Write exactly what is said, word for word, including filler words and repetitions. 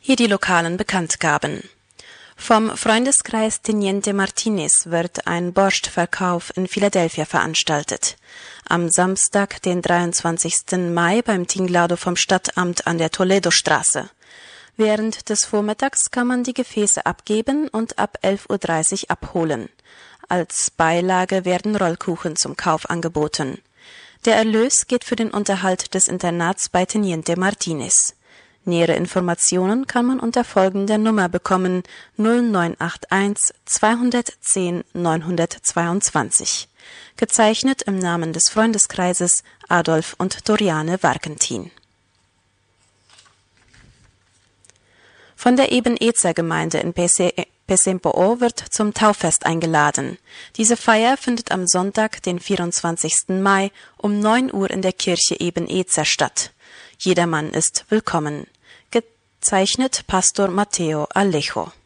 Hier die lokalen Bekanntgaben. Vom Freundeskreis Teniente Martinez wird ein Borschtverkauf in Philadelphia veranstaltet. Am Samstag, den dreiundzwanzigsten Mai beim Tinglado vom Stadtamt an der Toledo-Straße. Während des Vormittags kann man die Gefäße abgeben und ab elf Uhr dreißig abholen. Als Beilage werden Rollkuchen zum Kauf angeboten. Der Erlös geht für den Unterhalt des Internats bei Teniente Martinez. Nähere Informationen kann man unter folgender Nummer bekommen: null neun acht eins zweihundertzehn neunhundertzweiundzwanzig. Gezeichnet im Namen des Freundeskreises Adolf und Doriane Warkentin. Von der Ebenezer-Gemeinde in Pecempo'o wird zum Tauffest eingeladen. Diese Feier findet am Sonntag, den vierundzwanzigsten Mai um neun Uhr in der Kirche Ebenezer statt. Jedermann ist willkommen. Gezeichnet Pastor Mateo Alejo.